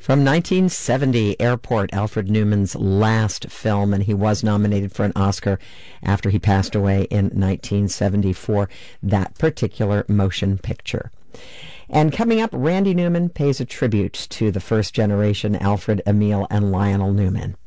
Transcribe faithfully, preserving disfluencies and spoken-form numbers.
From nineteen seventy, Airport, Alfred Newman's last film, and he was nominated for an Oscar after he passed away in nineteen seventy for that particular motion picture. And coming up, Randy Newman pays a tribute to the first generation, Alfred, Emil, and Lionel Newman.